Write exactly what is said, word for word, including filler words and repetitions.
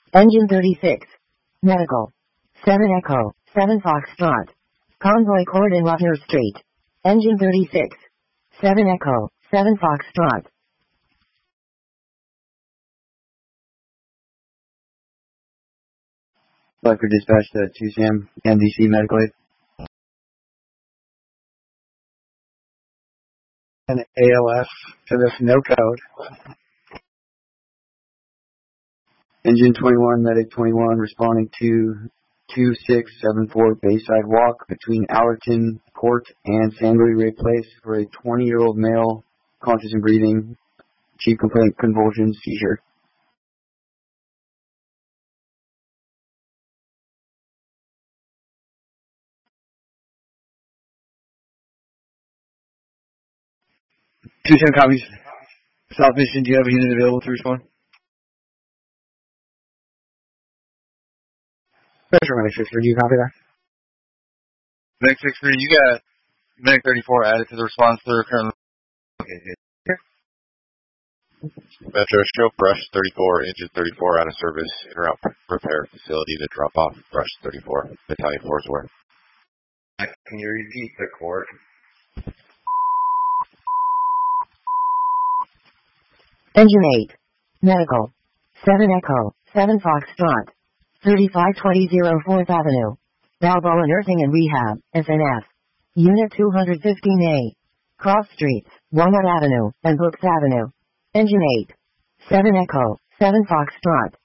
Engine thirty-six. Medical. seven Echo, seven Foxtrot. Convoy Court in Water Street. Engine thirty-six. seven Echo, seven Foxtrot. Blacker dispatch to two Sam, N D C Medical Aid. And A L F to this no code. Engine twenty-one, Medic twenty-one, responding to two six seven four Bayside Walk between Allerton Court and Sandbury Ray Place for a twenty-year-old male, conscious and breathing, chief complaint, convulsions, seizure. Two ten copies. South Mission, do you have a unit available to respond? Metro Medic six three, do you copy that? Medic six three, you got Medic thirty-four added to the response to the current. Okay, good. Metro, show Brush thirty-four, Engine thirty-four out of service, interrupt repair facility to drop off Brush thirty-four, Battalion four is where. Can you repeat the court? Engine eight. Medical. seven Echo, seven Foxtrot. thirty-five twenty fourth Avenue. Balboa Nursing and Rehab, S N F. Unit two fifteen A. Cross Streets, Walnut Avenue, and Brooks Avenue. Engine eight. seven Echo, seven Foxtrot.